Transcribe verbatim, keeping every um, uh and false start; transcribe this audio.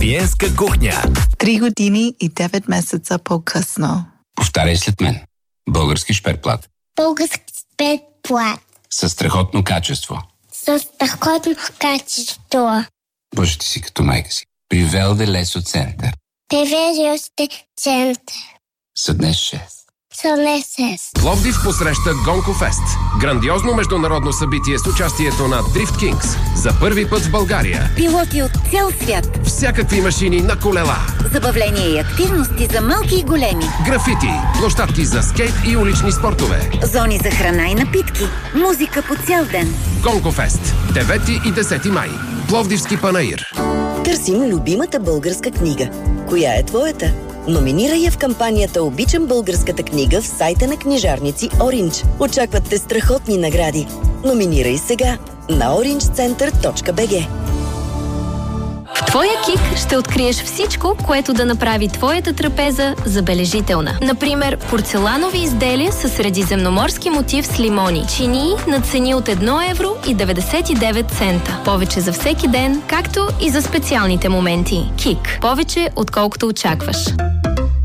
Фриенска кухня. Три години и девет месеца по-късно. Повтаряй след мен. Български шперплат. Български шперплат. Със страхотно качество. Със страхотно качество. Боже, ти си като майка си. При Велде Лесо Център. Привеждащи център. Съднес шест. Сънесес. Пловдив посреща Гонко Фест. Грандиозно международно събитие с участието на Drift Kings. За първи път в България. Пилоти от цял свят. Всякакви машини на колела. Забавления и активности за малки и големи. Графити, площадки за скейт и улични спортове. Зони за храна и напитки. Музика по цял ден. Гонко Фест. девети и десети май. Пловдивски панаир. Търсим любимата българска книга. Коя е твоята? Номинирай я в кампанията «Обичам българската книга» в сайта на книжарници Orange. Очакват те страхотни награди. Номинирай сега на ориндж център точка би джи. В твоя Кик ще откриеш всичко, което да направи твоята трапеза забележителна. Например, порцеланови изделия с средиземноморски мотив с лимони. Чинии на цени от едно евро и деветдесет и девет цента. Повече за всеки ден, както и за специалните моменти. Кик. Повече, отколкото очакваш.